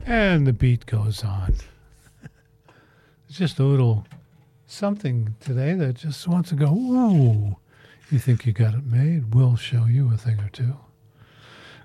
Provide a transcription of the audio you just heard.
And the beat goes on. It's just a little something today that just wants to go, ooh. You think you got it made? We'll show you a thing or two.